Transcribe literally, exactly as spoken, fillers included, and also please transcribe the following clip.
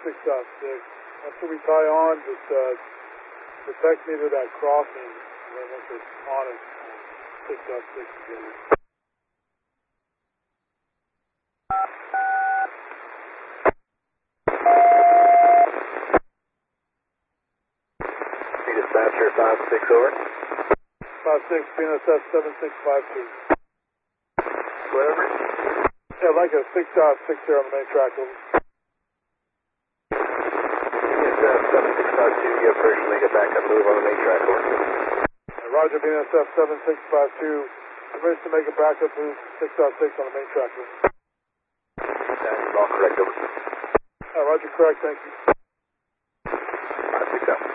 six dot six. After we tie on, just uh, protect me to that crossing, and then once it's on it, six dot six together. Dispatcher five six over. five six, P N S F seven six five two. Whatever. Yeah, I'd like a six dot six here on the main track. Over. P N S F seven six five two, you have permission to make a backup move on the main track. Over. Uh, Roger, P N S F seven six five two, permission to make a backup move six dot six on the main track. Over. That's all correct. Over. Uh, Roger, correct, thank you. five six out.